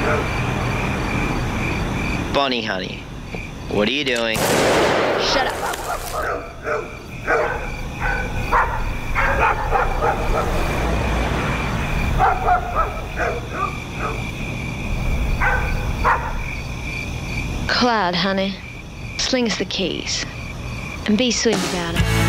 Bunny, honey, what are you doing? Shut up. Cloud, honey, sling us the keys. And be sweet about it.